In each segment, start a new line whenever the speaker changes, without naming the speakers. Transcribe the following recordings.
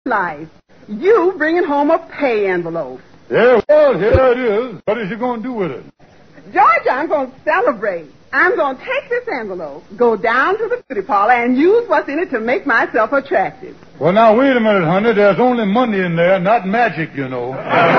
life. You bringing home a pay envelope.
Yeah, well, here it is. What is you going to do with it?
George, I'm going to celebrate. I'm going to take this envelope, go down to the beauty parlor, and use what's in it to make myself attractive.
Well, now, wait a minute, honey. There's only money in there, not magic, you know.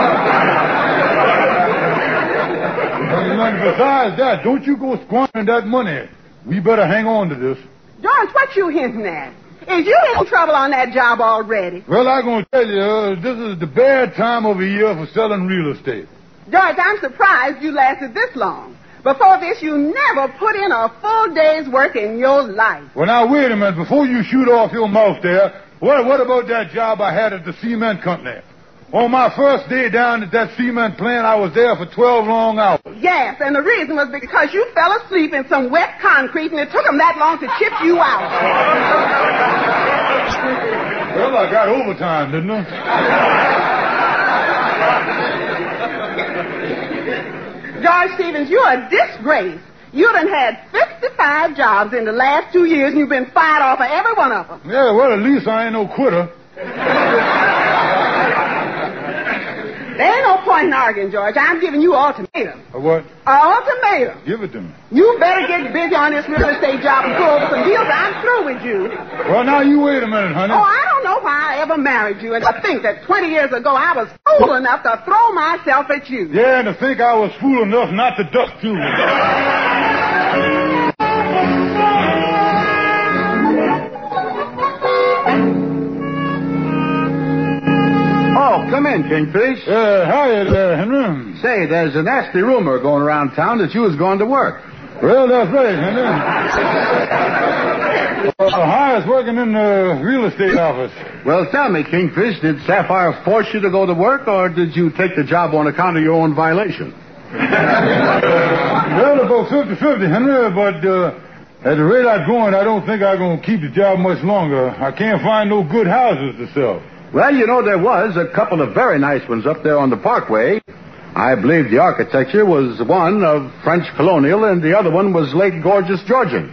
And besides that, don't you go squandering that money. We better hang on to this.
George, what you hinting at? Is you in trouble on that job already?
Well, I'm going to tell you, this is the bad time of the year for selling real estate.
George, I'm surprised you lasted this long. Before this, you never put in a full day's work in your life.
Well, now, wait a minute. Before you shoot off your mouth there, what about that job I had at the cement company? On my first day down at that cement plant, I was there for 12 long hours.
Yes, and the reason was because you fell asleep in some wet concrete, and it took them that long to chip you out.
Well, I got overtime, didn't I?
George Stevens, you're a disgrace. You done had 55 jobs in the last 2 years, and you've been fired off of every one of them.
Yeah, well, at least I ain't no quitter.
There ain't no point in arguing, George. I'm giving you ultimatum.
A what?
Ultimatum.
Give it to me.
You better get busy on this real estate job and go over some deals. I'm through with you.
Well, now, you wait a minute, honey.
Oh, I don't know why I ever married you, and to think that 20 years ago I was fool enough to throw myself at you.
Yeah, and to think I was fool enough not to duck you.
Oh, come in, Kingfish.
Hi there, Henry.
Say, there's a nasty rumor going around town that you was going to work.
Well, that's right, Henry. Hi, is working in the real estate office.
Well, tell me, Kingfish, did Sapphire force you to go to work, or did you take the job on account of your own violation?
Well, about 50-50, Henry, but at the rate I'm going, I don't think I'm going to keep the job much longer. I can't find no good houses to sell.
Well, you know, there was a couple of very nice ones up there on the Parkway. I believe the architecture was one of French colonial, and the other one was late gorgeous Georgian.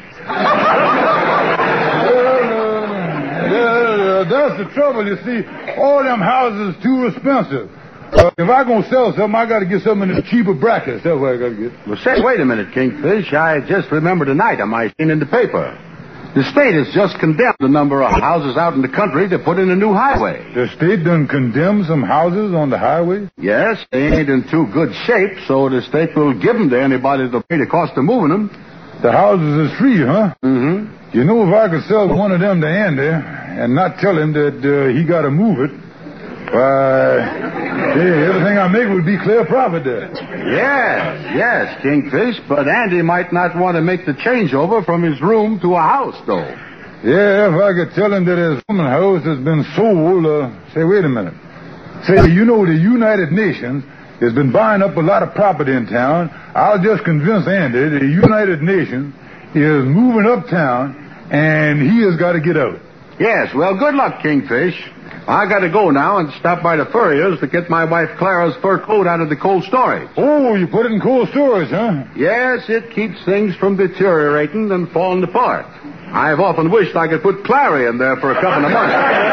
That's the trouble, you see. All them houses is too expensive. If I'm going to sell something, I got to get something in the cheaper brackets. That's what I got to get.
Well, say, wait a minute, Kingfish. I just remembered tonight I might seen in the paper. The state has just condemned a number of houses out in the country to put in a new highway.
The state done condemned some houses on the highway?
Yes, they ain't in too good shape, so the state will give them to anybody that'll pay the cost of moving them.
The houses is free, huh?
Mm-hmm.
You know, if I could sell one of them to Andy and not tell him that he got to move it, why, everything I make would be clear profit there.
Yes, Kingfish, but Andy might not want to make the changeover from his room to a house, though.
Yeah, if I could tell him that his woman house has been sold, say, wait a minute. Say, you know, the United Nations has been buying up a lot of property in town. I'll just convince Andy the United Nations is moving uptown, and he has got to get out.
Yes, well, good luck, Kingfish. I got to go now and stop by the furrier's to get my wife Clara's fur coat out of the cold storage.
Oh, you put it in cold storage, huh?
Yes, it keeps things from deteriorating and falling apart. I've often wished I could put Clara in there for a couple of months.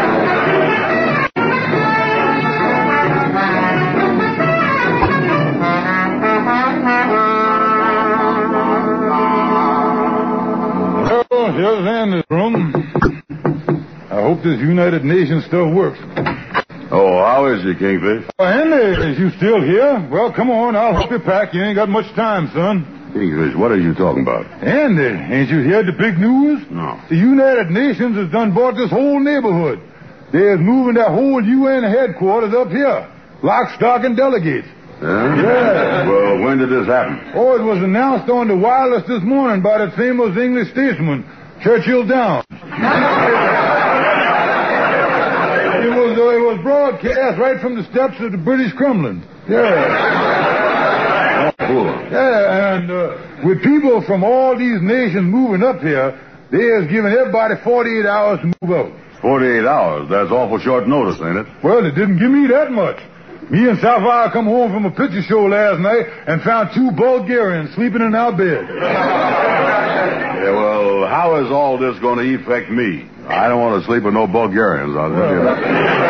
Well, here's Andy's room. I hope this United Nations stuff works.
Oh, how is you, Kingfish?
Andy, is you still here? Well, come on, I'll help you pack. You ain't got much time, son.
Kingfish, what are you talking about?
Andy, ain't you heard the big news?
No.
The United Nations has done bought this whole neighborhood. They're moving that whole UN headquarters up here. Lock, stock, and delegates.
Yeah? Well, when did this happen?
Oh, it was announced on the wireless this morning by that famous English statesman, Churchill Downs. It was broadcast right from the steps of the British Kremlin. Yeah.
Oh, cool.
Yeah, and with people from all these nations moving up here, they has given everybody 48 hours to move out.
48 hours? That's awful short notice, ain't it?
Well, it didn't give me that much. Me and Sapphire come home from a picture show last night and found 2 Bulgarians sleeping in our bed.
Yeah, well, how is all this going to affect me? I don't want to sleep with no Bulgarians, I'll tell you that.